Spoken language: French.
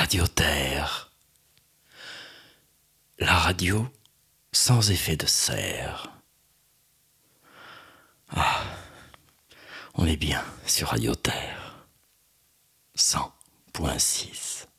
Radio Terre. La radio sans effet de serre. Ah, on est bien sur Radio Terre. 100.6.